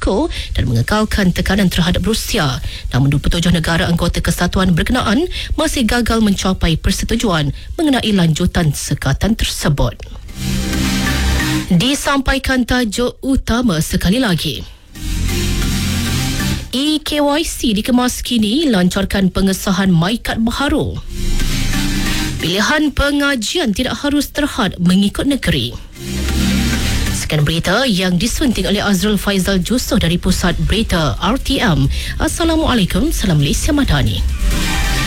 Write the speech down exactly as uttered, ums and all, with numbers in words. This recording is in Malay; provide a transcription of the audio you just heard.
Moskow dan mengekalkan tekanan terhadap Rusia. Namun dua puluh tujuh negara anggota kesatuan berkenaan masih gagal mencapai persetujuan mengenai lanjutan sekatan tersebut. Disampaikan tajuk utama sekali lagi. E K Y C dikemas kini lancarkan pengesahan MyKad baharu. Pilihan pengajian tidak harus terhad mengikut negeri. Sekian berita yang disunting oleh Azrul Faizal Jusoh dari Pusat Berita R T M. Assalamualaikum, salam Malaysia Madani.